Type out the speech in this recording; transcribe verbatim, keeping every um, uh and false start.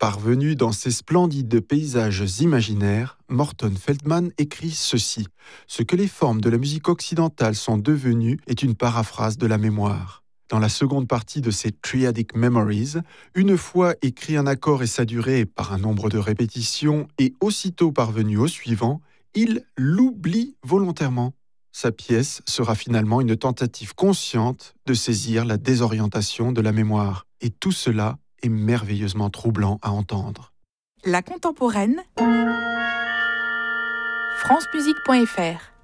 Parvenu dans ces splendides paysages imaginaires, Morton Feldman écrit ceci. Ce que les formes de la musique occidentale sont devenues est une paraphrase de la mémoire. Dans la seconde partie de ses Triadic Memories, une fois écrit un accord et sa durée par un nombre de répétitions et aussitôt parvenu au suivant, il l'oublie volontairement. Sa pièce sera finalement une tentative consciente de saisir la désorientation de la mémoire. Et tout cela est merveilleusement troublant à entendre. La contemporaine, francemusique point f r